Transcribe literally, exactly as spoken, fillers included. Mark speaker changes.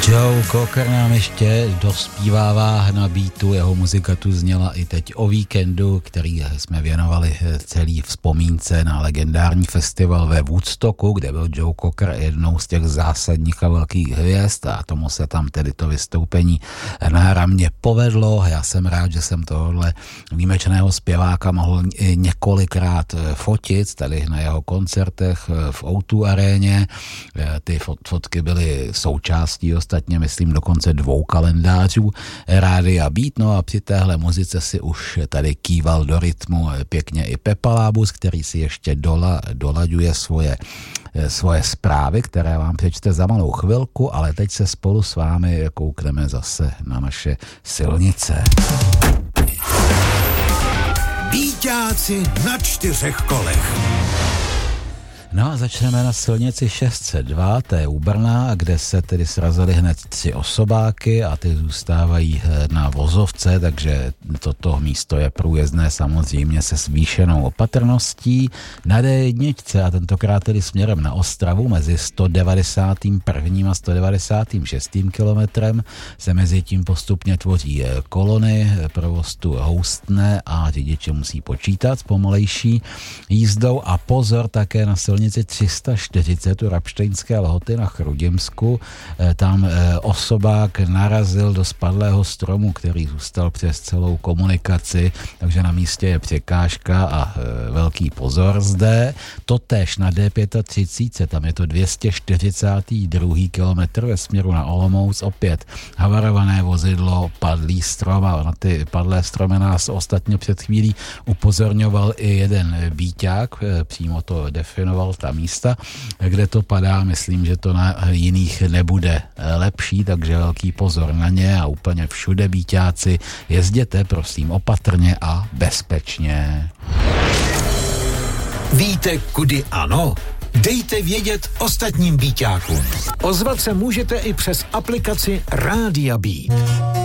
Speaker 1: Joe Cocker nám ještě dospívává na beatu, jeho muzika tu zněla i teď o víkendu, který jsme věnovali celý vzpomínce na legendární festival ve Woodstocku, kde byl Joe Cocker jednou z těch zásadních a velkých hvězd a tomu se tam tedy to vystoupení náramně povedlo. Já jsem rád, že jsem tohohle výjimečného zpěváka mohl několikrát fotit tady na jeho koncertech v ó dva aréně. Ty fotky byly součástí ostatně, myslím, dokonce dvou kalendářů Rádia Beat. No a při téhle muzice si už tady kýval do rytmu pěkně i Pepa Lábus, který si ještě dola, dolaďuje svoje, svoje zprávy, které vám přečte za malou chvilku, ale teď se spolu s vámi koukneme zase na naše silnice.
Speaker 2: Bíťáci na čtyřech kolech.
Speaker 1: No a začneme na silnici šest set dva, to je u Brna, kde se tedy srazily hned tři osobáky a ty zůstávají na vozovce, takže toto místo je průjezdné samozřejmě se zvýšenou opatrností. Na dé jedna a tentokrát tedy směrem na Ostravu mezi sto devadesát jedna a sto devadesát šest kilometrem se mezi tím postupně tvoří kolony, provoz tu houstne a řidiči musí počítat s pomalejší jízdou a pozor také na silnici tři sta čtyřicet u Rapštejnské Lhoty na Chrudimsku. Tam osobák narazil do spadlého stromu, který zůstal přes celou komunikaci, takže na místě je překážka a velký pozor zde. Totéž na dé třicet pět, tam je to dvě stě čtyřicátý druhý kilometr ve směru na Olomouc, opět havarované vozidlo, padlý strom a na ty padlé stromy nás ostatně před chvílí upozorňoval i jeden bíťák, přímo to definoval ta místa, kde to padá, myslím, že to na jiných nebude lepší, takže velký pozor na ně a úplně všude bíťáci, jezděte prosím opatrně a bezpečně.
Speaker 2: Víte, kudy ano? Dejte vědět ostatním bíťákům. Ozvat se můžete i přes aplikaci Rádia Beat.